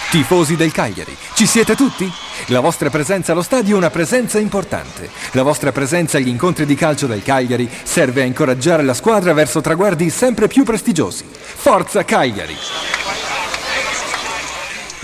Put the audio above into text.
Tifosi del Cagliari, ci siete tutti? La vostra presenza allo stadio è una presenza importante. La vostra presenza agli incontri di calcio del Cagliari serve a incoraggiare la squadra verso traguardi sempre più prestigiosi. Forza Cagliari!